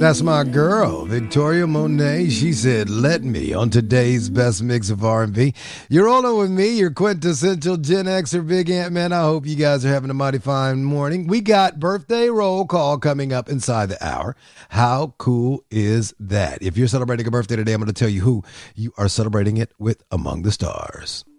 That's my girl, Victoria Monet. She said, "Let me" on today's best mix of R&B. You're rolling with me, your quintessential Gen Xer, Big Ant Man. I hope you guys are having a mighty fine morning. We got birthday roll call coming up inside the hour. How cool is that? If you're celebrating a birthday today, I'm going to tell you who you are celebrating it with among the stars.